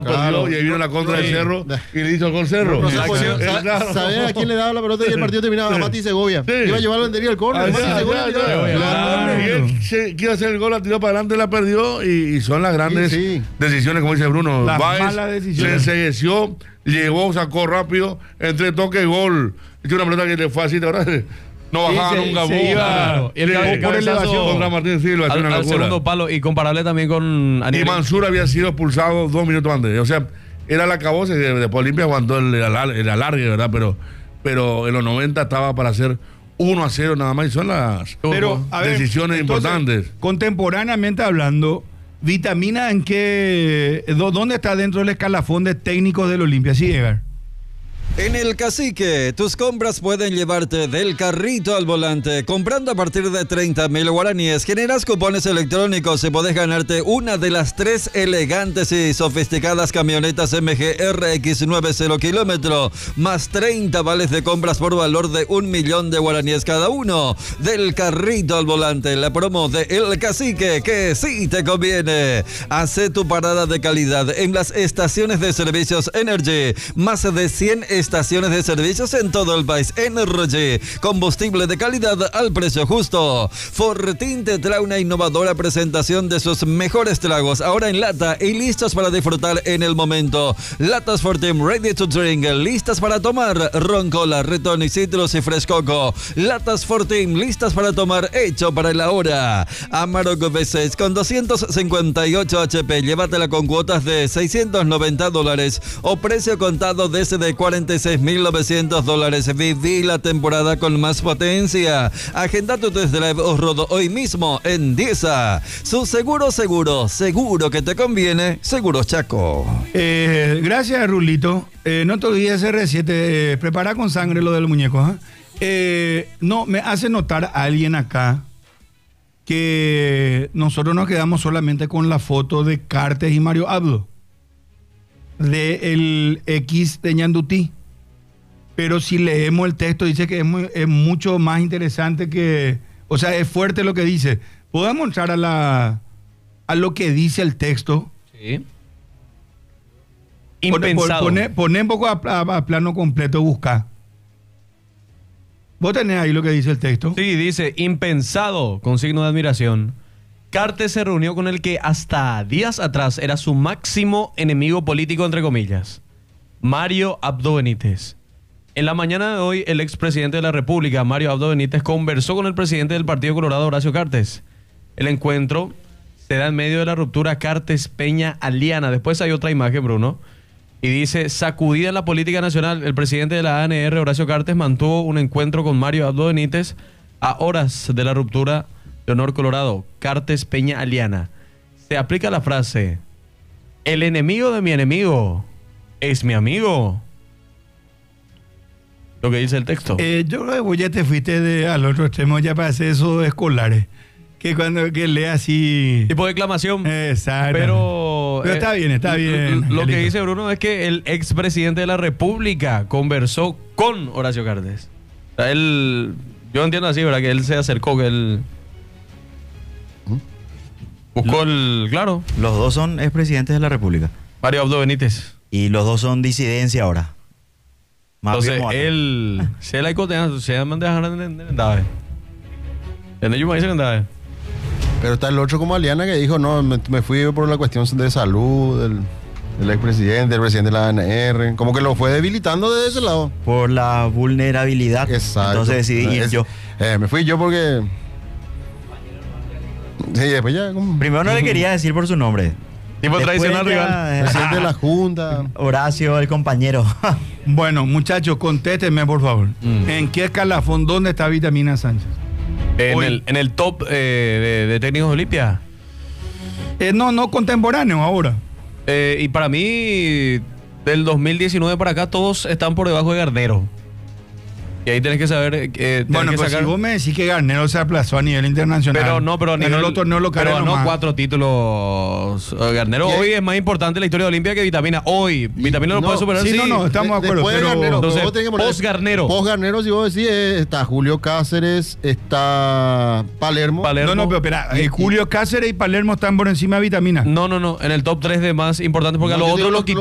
Claro, y ahí vino la contra del Cerro y le hizo con Cerro. ¿Sabés a quién le daba la pelota y el partido terminaba? A Mati Segovia. Iba a llevar la bandería al córner. Y él quiso hacer el gol, la tiró para adelante, la perdió y son las grandes decisiones, como dice Bruno. Las Báez malas decisiones. se ensegueció, llegó, sacó rápido, entre toque y gol. Hizo una pelota que le fue así, ¿verdad? No bajaba nunca. Claro. Y el por elevación contra Martín Silva. Al segundo palo, y comparable también con Y Mansur había sido expulsado 2 minutos antes. O sea, era la acabose, después Olimpia aguantó el alargue, ¿verdad? Pero en los 90 estaba para hacer 1-0 nada más, y son las decisiones importantes. Contemporáneamente hablando, ¿Vitamina en qué? ¿Dónde está dentro del escalafón de técnicos del Olimpia? Sí, Edgar. En el Cacique, tus compras pueden llevarte del carrito al volante. Comprando a partir de 30.000 guaraníes, generas cupones electrónicos y podés ganarte una de las 3 elegantes y sofisticadas camionetas MG RX 90 kilómetros, más 30 vales de compras por valor de 1.000.000 de guaraníes cada uno. Del carrito al volante, la promo de El Cacique, que sí te conviene. Hace tu parada de calidad en las estaciones de servicios Energy. Más de 100 estaciones de servicios en todo el país. Energy, combustible de calidad al precio justo. Fortín te trae una innovadora presentación de sus mejores tragos, ahora en lata y listos para disfrutar en el momento. Latas Fortín ready to drink, listas para tomar. Roncola, Retón y Citrus y Frescoco. Latas Fortín listas para tomar, hecho para el ahora. Amarok V6 con 258 HP, llévatela con cuotas de $690 o precio contado desde de $46.900. Viví la temporada con más potencia. Agenda tu test drive o rodo hoy mismo en Diesa. Su seguro que te conviene. Seguros Chaco. Gracias, Rulito. No te olvides R7. Prepara con sangre lo del muñeco. No, me hace notar a alguien acá que nosotros nos quedamos solamente con la foto de Cartes y Mario Abdo de el X de Ñandutí. Pero si leemos el texto, dice que es mucho más interesante que... O sea, es fuerte lo que dice. ¿Podemos entrar a lo que dice el texto? Sí. Impensado. Poné un poco a plano completo, busca. ¿Vos tenés ahí lo que dice el texto? Sí, dice, impensado, con signo de admiración. Cartes se reunió con el que hasta días atrás era su máximo enemigo político, entre comillas, Mario Abdo Benítez. En la mañana de hoy, el expresidente de la República, Mario Abdo Benítez, conversó con el presidente del Partido Colorado, Horacio Cartes. El encuentro se da en medio de la ruptura Cartes-Peña-Aliana. Después hay otra imagen, Bruno, y dice, sacudida en la política nacional, el presidente de la ANR, Horacio Cartes, mantuvo un encuentro con Mario Abdo Benítez a horas de la ruptura de Honor Colorado, Cartes-Peña-Aliana. Se aplica la frase, el enemigo de mi enemigo es mi amigo. Lo que dice el texto. Yo creo que vos ya te fuiste al otro extremo, ya para hacer esos escolares. Que cuando que lee así... Tipo de exclamación. Exacto. Pero está bien. Lo que dice Bruno es que el expresidente de la República conversó con Horacio Cartes. O sea, yo entiendo así, ¿verdad? Que él se acercó, que él... buscó claro. Los dos son expresidentes de la República. Mario Abdo Benítez. Y los dos son disidencia ahora. Entonces, él... Se la icotea, se llama de Andave. En ellos me dicen Andave. Pero está el otro como Aliana que dijo, no, me fui por la cuestión de salud del expresidente, el presidente de la ANR. Como que lo fue debilitando desde ese lado. Por la vulnerabilidad. Exacto. Entonces decidí ir yo. Me fui yo porque... Sí, después ya... Primero no le quería decir por su nombre. Tipo tradicional rival. Presidente de la Junta. Horacio, el compañero. Bueno, muchachos, contéstenme, por favor. ¿En qué escalafón, dónde está Vitamina Sánchez? En el top de técnicos de Olimpia. No contemporáneo ahora. Y para mí, del 2019 para acá, todos están por debajo de Gardero. Y ahí tenés que saber. Bueno, pues si vos me decís que Garnero se aplazó a nivel internacional. Pero a ganó nivel, los torneos locales pero ganó nomás. 4 títulos. Garnero ¿Qué? hoy es más importante en la historia de Olimpia que Vitamina. Hoy, Vitamina lo No, puede superar. Sí, no, estamos de acuerdo. Después de Pero, Garnero, entonces, vos tenés que poner- post-Garnero. Post-Garnero, si vos decís, está Julio Cáceres, está Palermo. no, pero espera. Julio Cáceres y Palermo están por encima de Vitamina. No. En el top 3 de más importantes porque a los No, yo otros digo lo